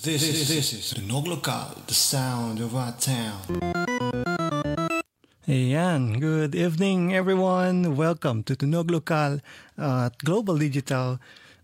This is Tunog Lokal, the sound of our town. Ayan, good evening everyone. Welcome to Tunog Lokal at Global Digital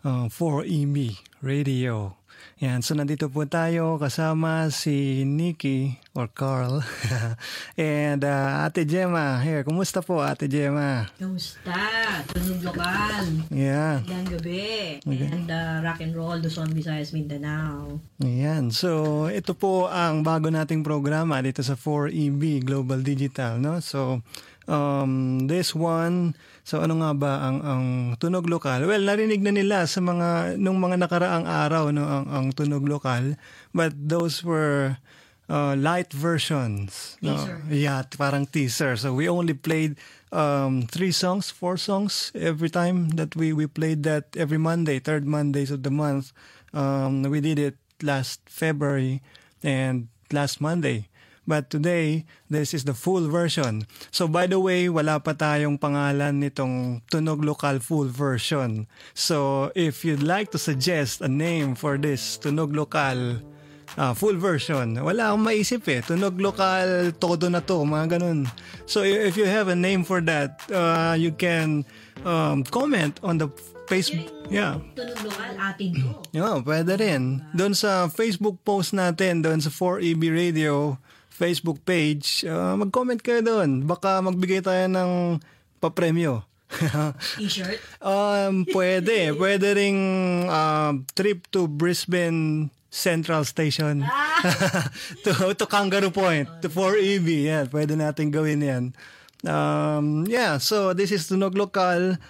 4EB Radio. Yan, so nandito po tayo kasama si Nikki or Carl and Ate Gemma here. Kumusta po Ate Gemma? Kumusta? Tunog Lokal. Yeah. Magandang gabi. And rock and roll, Luzon, Visayas, Mindanao. Ayan, so ito po ang bago nating programa dito sa 4EB Global Digital, no? So this one, so ano nga ba ang Tunog Lokal? Well, narinig na nila sa nung mga nakaraang araw, no, ang Tunog Lokal, but those were light versions, no? Teaser. Yeah, parang teaser. So we only played 4 songs every time that we played that every Monday, third Mondays of the month. We did it last February and last Monday. But today, this is the full version. So by the way, wala pa tayong pangalan nitong Tunog Lokal full version. So if you'd like to suggest a name for this Tunog Lokal full version, wala akong maisip eh. Tunog Lokal, todo na to, mga ganun. So if you have a name for that, you can comment on the Facebook. Yeah. Tunog Lokal, atin to. Yeah, pwede rin. Doon sa Facebook post natin, doon sa 4EB Radio Facebook page, mag-comment kayo doon. Baka magbigay tayo ng papremyo. T-shirt? Pwede. Pwede ring trip to Brisbane Central Station. to Kangaroo Point, to 4EB. Yeah, pwede natin gawin yan. Yeah, so this is Tunog Lokal.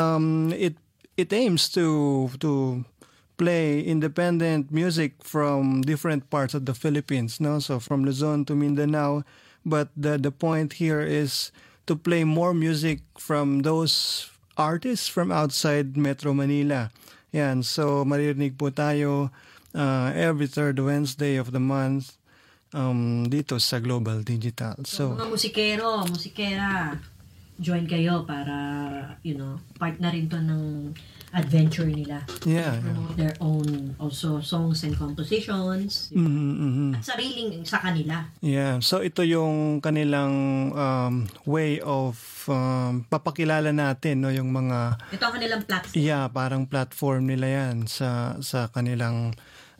It aims to play independent music from different parts of the Philippines, no? So from Luzon to Mindanao, but the point here is to play more music from those artists from outside Metro Manila. Yan, so maririnig po tayo every third Wednesday of the month dito sa Global Digital. So mga musikera, join kayo para, part na rin to ng adventure nila. Yeah. Their own also songs and compositions. At sariling sa kanila. Yeah. So ito yung kanilang way of papakilala natin, no, yung mga Ito ang kanilang platform. Yeah, parang platform nila yan sa kanilang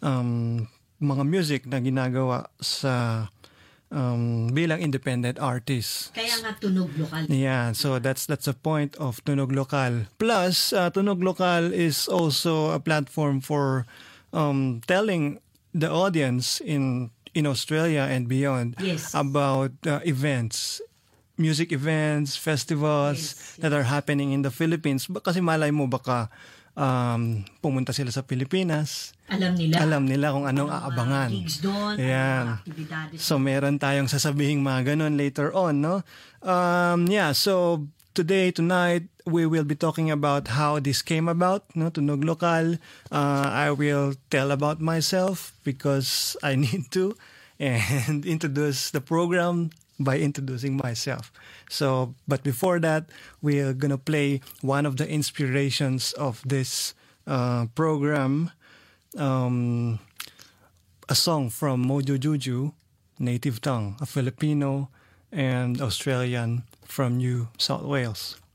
mga music na ginagawa sa bilang independent artist. Kaya nga Tunog Lokal. Yeah, so that's the point of Tunog Lokal. Plus, Tunog Lokal is also a platform for telling the audience in Australia and beyond about events, music events, festivals that are happening in the Philippines. Kasi malay mo baka pumunta sila sa Pilipinas. Alam nila kung anong aabangan. Gigs doon, aktibidades. So meron tayong sasabihing mga ganun later on, no? Yeah, so tonight, we will be talking about how this came about, no? Tunog Lokal. I will tell about myself because I need to, and introduce the program by introducing myself. So, but before that, we are gonna play one of the inspirations of this program, a song from Mojo Juju, native tongue, a Filipino and Australian from New South Wales.